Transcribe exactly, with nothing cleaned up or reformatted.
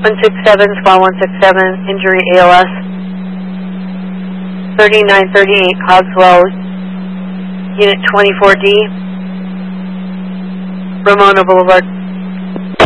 one six seven, squad one six seven, injury A L S. thirty-nine thirty-eight Cogswell, Unit twenty-four D, Ramona Boulevard.